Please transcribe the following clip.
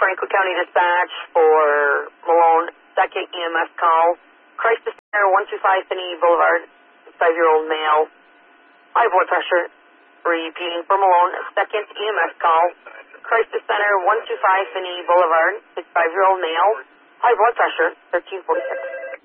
Franklin County Dispatch for Malone, second EMS call. Crisis Center, 125 Finney Boulevard, 5-year-old male. High blood pressure. Repeating for Malone, second EMS call. Crisis Center, 125 Finney Boulevard, 5-year-old male. High blood pressure, 1346.